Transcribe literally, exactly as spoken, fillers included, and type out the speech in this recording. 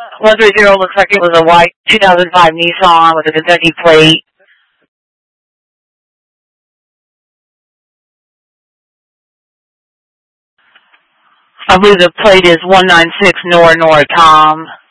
one three zero looks like it was a white two thousand five Nissan with a Kentucky plate. I believe the plate is one nine six Nora Nora Tom.